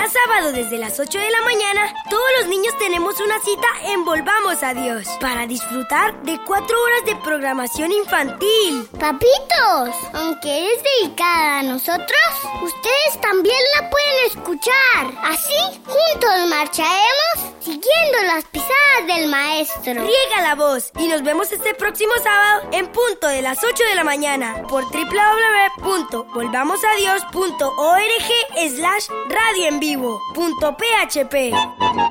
sábado desde las 8 de la mañana, todos los niños tenemos una cita en Volvamos a Dios para disfrutar de 4 horas de programación infantil. Papitos, aunque es dedicada a nosotros, ustedes también la pueden escuchar. Así, juntos marcharemos siguiendo las pisadas del maestro. Riega la voz y nos vemos este próximo sábado en punto de las 8 de la mañana por www.volvamosadios.org/radioenvivo.php.